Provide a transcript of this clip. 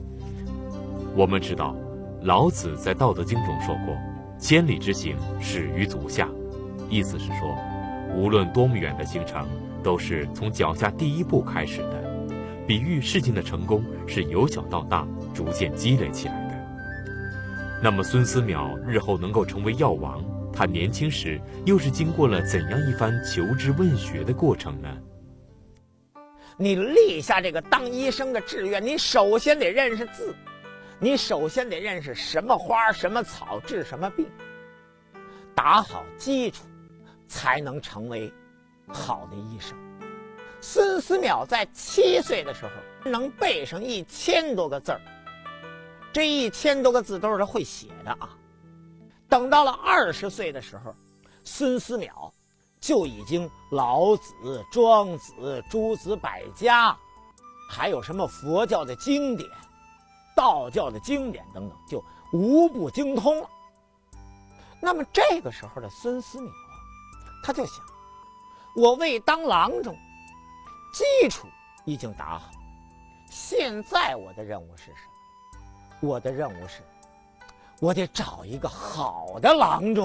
我们知道，老子在《道德经》中说过：“千里之行，始于足下。”意思是说，无论多么远的行程，都是从脚下第一步开始的。比喻事情的成功是由小到大，逐渐积累起来的。那么孙思邈日后能够成为药王，他年轻时又是经过了怎样一番求知问学的过程呢？ 你立下这个当医生的志愿，你首先得认识字，你首先得认识什么花什么草治什么病，打好基础，才能成为好的医生。孙思邈在7岁的时候能背上1000多个字儿，这1000多个字都是他会写的啊。等到了20岁的时候，孙思邈就已经老子、庄子、诸子百家，还有什么佛教的经典、道教的经典等等，就无不精通了。那么这个时候的孙思邈他就想，我为当郎中，基础已经打好，现在我的任务是什么？我的任务是，我得找一个好的郎中。